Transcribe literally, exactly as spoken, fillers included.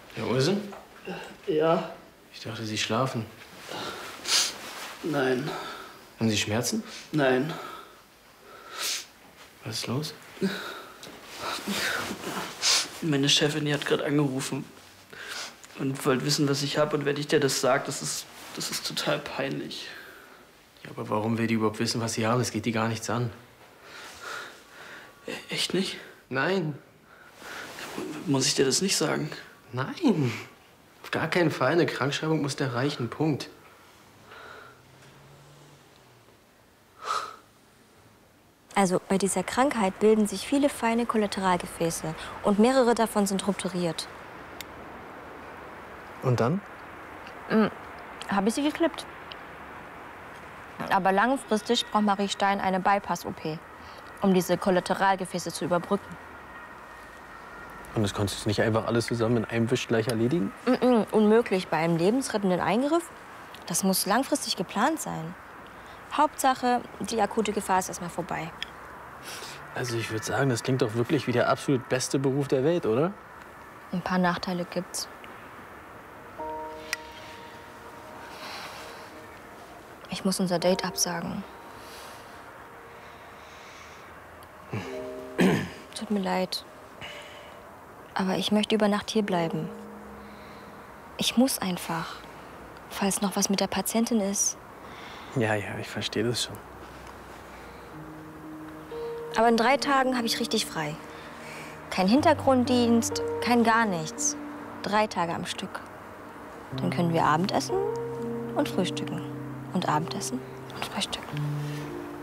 Herr Olsen? Ja. Ich dachte, Sie schlafen. Nein. Haben Sie Schmerzen? Nein. Was ist los? Meine Chefin, die hat gerade angerufen und wollte wissen, was ich habe. Und wenn ich dir das sage, das ist, das ist total peinlich. Ja, aber warum will die überhaupt wissen, was Sie haben? Das geht die gar nichts an. E- Echt nicht? Nein. Muss ich dir das nicht sagen? Nein. Auf gar keinen Fall. Eine Krankschreibung muss der reichen. Punkt. Also bei dieser Krankheit bilden sich viele feine Kollateralgefäße und mehrere davon sind rupturiert. Und dann? Mhm. Habe ich sie geklippt. Aber langfristig braucht Marie Stein eine Bypass-O P, um diese Kollateralgefäße zu überbrücken. Und das konntest du nicht einfach alles zusammen in einem Wisch gleich erledigen? Mhm. Unmöglich bei einem lebensrettenden Eingriff. Das muss langfristig geplant sein. Hauptsache, die akute Gefahr ist erstmal vorbei. Also ich würde sagen, das klingt doch wirklich wie der absolut beste Beruf der Welt, oder? Ein paar Nachteile gibt's. Ich muss unser Date absagen. Tut mir leid. Aber ich möchte über Nacht hier bleiben. Ich muss einfach. Falls noch was mit der Patientin ist. Ja, ja, ich verstehe das schon. Aber in drei Tagen habe ich richtig frei. Kein Hintergrunddienst, kein gar nichts. Drei Tage am Stück. Dann können wir Abendessen und frühstücken. Und Abendessen und frühstücken.